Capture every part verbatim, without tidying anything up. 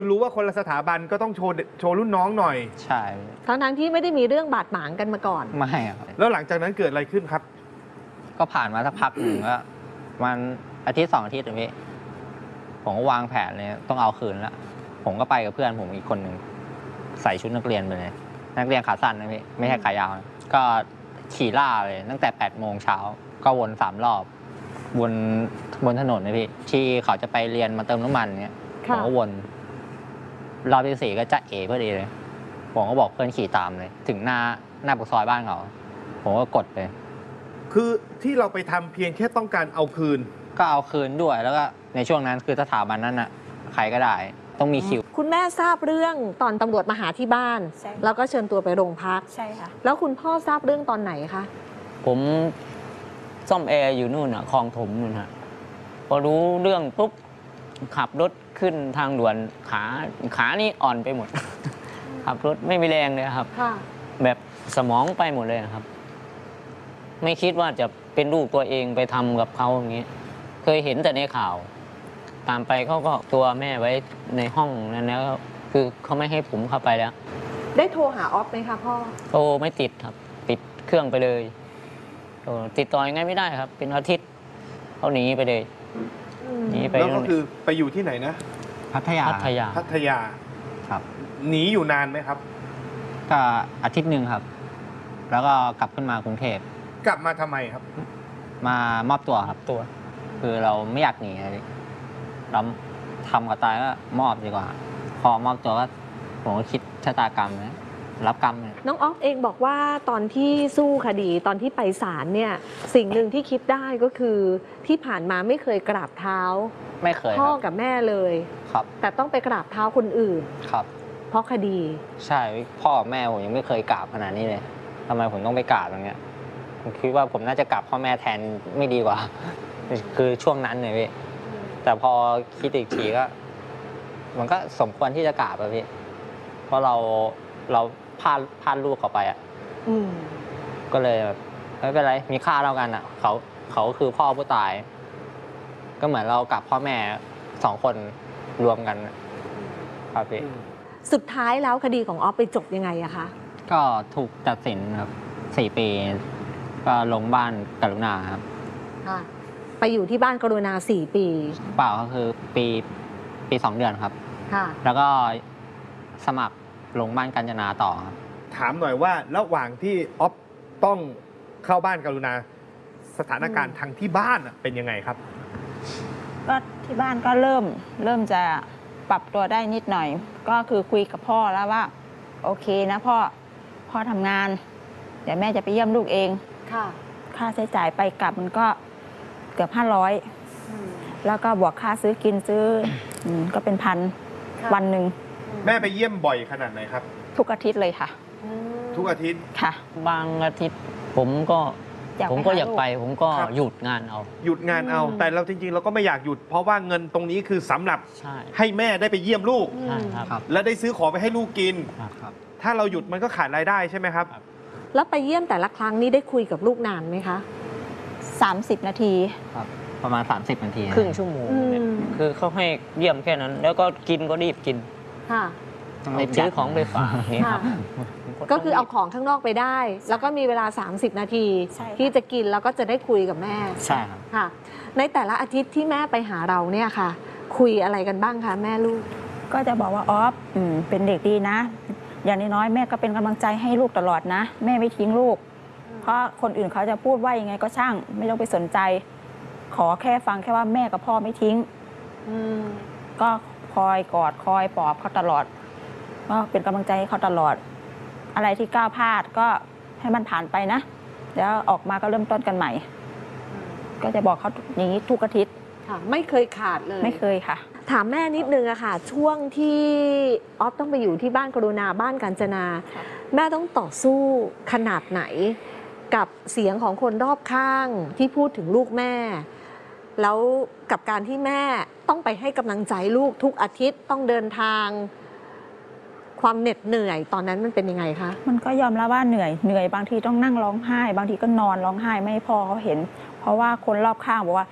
รู้ว่าคนละสถาบันก็ต้องโชว์โชว์รุ่นน้องหน่อยใช่ทั้งทั้งที่ไม่ได้มีเรื่องบาดหมางกันมาก่อนไม่ครับแล้วหลังจากนั้นเกิดอะไรขึ้นครับก็ผ่านมาสักพักหนึ่งก็มันอาทิตย์สองอาทิตย์พี่ผมก็วางแผนเลยต้องเอาคืนแล้วผมก็ไปกับเพื่อนผมอีกคนหนึ่งใส่ชุดนักเรียนไปเลยนักเรียนขาสั้นนะพี่ไม่ใช่ขายาวก็ขี่ล่าเลยตั้งแต่แปดโมงเช้าก็วนสามรอบบนบนถนนนะพี่ที่เขาจะไปเรียนมาเติมน้ำมันเนี่ยผมก็วนรอบที่สี่ก็จะเอ๋พอดีเลยผมก็บอกเพื่อนขี่ตามเลยถึงหน้าหน้าปากซอยบ้านเขาผมก็กดเลยคือที่เราไปทำเพียงแค่ต้องการเอาคืนก็เอาคืนด้วยแล้วก็ในช่วงนั้นคือสถาบันนั้นน่ะใครก็ได้ต้องมีคิวคุณแม่ทราบเรื่องตอนตำรวจมาหาที่บ้านแล้วก็เชิญตัวไปโรงพักใช่ค่ะแล้วคุณพ่อทราบเรื่องตอนไหนคะผมซ่อมแอร์อยู่นู่นอ่ะคลองถมนู่นฮะพอรู้เรื่องปุ๊บขับรถขึ้นทางด่วนขาขานี่อ่อนไปหมดขับรถไม่มีแรงเลยครับแบบสมองไปหมดเลยครับไม่คิดว่าจะเป็นลูกตัวเองไปทำกับเขาอย่างนี้เคยเห็นแต่ในข่าวตามไปเขาก็ตัวแม่ไว้ในห้องนั้นแล้วคือเขาไม่ให้ผมเข้าไปแล้วได้โทรหาออฟไหมคะพ่อโทรไม่ติดครับปิดเครื่องไปเลยติดต่อยังไงไม่ได้ครับเป็นอาทิตย์เขาหนีไปเลยหนีไปแล้วก็คือไปอยู่ที่ไหนนะพัทยาพัทยาพัทยาครับหนีอยู่นานไหมครับก็อาทิตย์หนึ่งครับแล้วก็กลับขึ้นมากรุงเทพกลับมาทำไมครับมามอบตัวครับตัวคือเราไม่อยากหนีเลยเราทำกับตายก็มอบดีกว่าพอมอบตัวก็ผมก็คิดชะตากรรมนะรับกรรมเลยน้องออฟเองบอกว่าตอนที่สู้คดีตอนที่ไปศาลเนี่ยสิ่งหนึ่งที่คิดได้ก็คือที่ผ่านมาไม่เคยกราบเท้าไม่เคยพ่อกับแม่เลยครับแต่ต้องไปกราบเท้าคนอื่นครับเพราะคดีใช่พ่อแม่ผมยังไม่เคยกราบขนาดนี้เลยทำไมผมต้องไปกราบอย่างเงี้ยผมคิดว่าผมน่าจะกราบพ่อแม่แทนไม่ดีกว่าคือช่วงนั้นเลยพี่แต่พอคิดอีกทีก็มันก็สมควรที่จะกราบอะพี่เพราะเราเราพาพาลูกเขาไปอ่ะก็เลยแบบไม่เป็นไรมีค่าเท่ากันอ่ะเขาเขาคือพ่อผู้ตายก็เหมือนเรากับพ่อแม่สองคนรวมกันครับพี่สุดท้ายแล้วคดีของออฟไปจบยังไงอะคะก็ถูกตัดสินครับสี่ปีก็ลงบ้านกรุณาครับไปอยู่ที่บ้านกรุณาสี่ปีเปล่าก็คือปีปีสองเดือนครับแล้วก็สมัครลงบ้านกาญจนาต่อครับถามหน่อยว่าระหว่างที่ออฟต้องเข้าบ้านกรุณาสถานการณ์ทางที่บ้านเป็นยังไงครับก็ที่บ้านก็เริ่มเริ่มจะปรับตัวได้นิดหน่อยก็คือคุยกับพ่อแล้วว่าโอเคนะพ่อพ่อทำงานเดี๋ยวแม่จะไปเยี่ยมลูกเองค่ะค่าใช้จ่ายไปกลับมันก็เกือบห้าร้อยแล้วก็บวกค่าซื้อกินซื้อก็เป็นพันวันหนึ่งแม่ไปเยี่ยมบ่อยขนาดไหนครับทุกอาทิตย์เลยค่ะทุกอาทิตย์ค่ะบางอาทิตย์ผมก็ผมก็อยากไปผมก็หยุดงานเอาหยุดงานเอาแต่เราจริงๆเราก็ไม่อยากหยุดเพราะว่าเงินตรงนี้คือสำหรับให้แม่ได้ไปเยี่ยมลูกและได้ซื้อของไปให้ลูกกินถ้าเราหยุดมันก็ขาดรายได้ใช่ไหมครับแล้วไปเยี่ยมแต่ละครั้งนี้ได้คุยกับลูกนานไหมคะสามสิบนาทีครับประมาณสามสิบนาทีครึ่งชั่วโมงคือเขาให้เยี่ยมแค่นั้นแล้วก็กินก็รีบกินค่ะซื้อของไปฝากนี่ครับก็คือเอาของข้างนอกไปได้แล้วก็มีเวลาสามสิบนาทีที่จะกินแล้วก็จะได้คุยกับแม่ใช่ครับค่ะในแต่ละอาทิตย์ที่แม่ไปหาเราเนี่ยค่ะคุยอะไรกันบ้างคะแม่ลูกก็จะบอกว่าออฟเป็นเด็กดีนะอย่างน้อยๆแม่ก็เป็นกำลังใจให้ลูกตลอดนะแม่ไม่ทิ้งลูกเพราะคนอื่นเขาจะพูดว่ายังไงก็ช่างไม่ต้องไปสนใจขอแค่ฟังแค่ว่าแม่กับพ่อไม่ทิ้งก็คอยกอดคอยปลอบเขาตลอดก็เป็นกำลังใจให้เขาตลอดอะไรที่ก้าวพลาดก็ให้มันผ่านไปนะแล้วออกมาก็เริ่มต้นกันใหม่ก็จะบอกเขาอย่างนี้ทุกอาทิตย์ค่ะไม่เคยขาดเลยไม่เคยค่ะถามแม่นิดนึงอะค่ะช่วงที่ออฟต้องไปอยู่ที่บ้านกรุณาบ้านกาญจนาแม่ต้องต่อสู้ขนาดไหนกับเสียงของคนรอบข้างที่พูดถึงลูกแม่แล้วกับการที่แม่ต้องไปให้กำลังใจลูกทุกอาทิตย์ต้องเดินทางความเหน็ดเหนื่อยตอนนั้นมันเป็นยังไงคะมันก็ยอมรับว่าเหนื่อยเหนื่อยบางทีต้องนั่งร้องไห้บางทีก็นอนร้องไห้ไม่ให้พ่อเขาเห็นเพราะว่าคนรอบข้างบอกว่า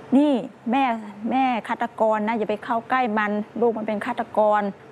นี่แม่แม่ฆาตกรนะอย่าไปเข้าใกล้มันลูกมันเป็นฆาตกร